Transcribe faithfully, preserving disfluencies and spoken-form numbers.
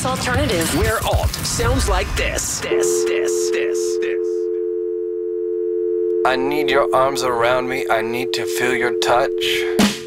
Rock's alternative. Where alt sounds like this. This, this, this, this. I need your arms around me. I need to feel your touch.